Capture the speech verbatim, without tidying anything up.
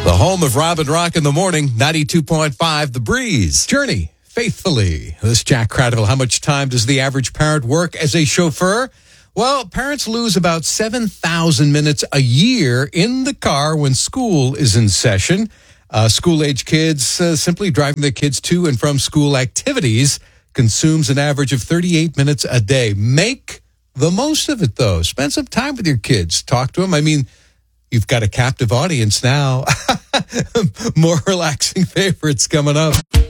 The home of Robin Rock in the morning, ninety-two point five, The Breeze. Journey, faithfully. This is Jack Cradle. How much time does the average parent work as a chauffeur? Well, parents lose about seven thousand minutes a year in the car when school is in session. Uh, school-age kids uh, simply driving their kids to and from school activities consumes an average of thirty-eight minutes a day. Make the most of it, though. Spend some time with your kids. Talk to them. I mean, you've got a captive audience now. More relaxing favorites coming up.